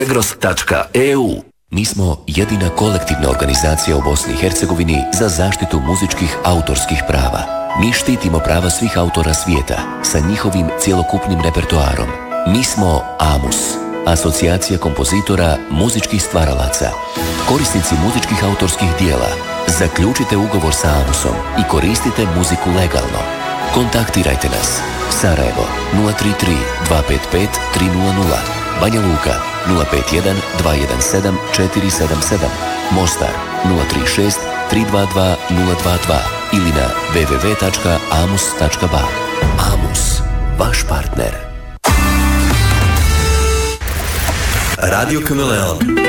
Egros.eu. Mi smo jedina kolektivna organizacija u Bosni i Hercegovini za zaštitu muzičkih autorskih prava. Mi štitimo prava svih autora svijeta sa njihovim cjelokupnim repertoarom. Mi smo AMUS, Asocijacija kompozitora muzičkih stvaralaca. Korisnici muzičkih autorskih dijela, zaključite ugovor sa AMUSom i koristite muziku legalno. Kontaktirajte nas. Sarajevo 033 255 300, Banja Luka 051 217 477, Mostar 036 322 022 ili na www.amus.ba. AMUS, vaš partner. Radio Kameleon.